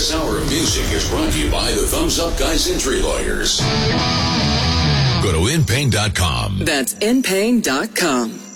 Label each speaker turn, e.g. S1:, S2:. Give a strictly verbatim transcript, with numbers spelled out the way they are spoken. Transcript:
S1: This hour of music is brought to you by the Thumbs Up Guys Injury Lawyers. Go to in pain dot com.
S2: That's in pain dot com.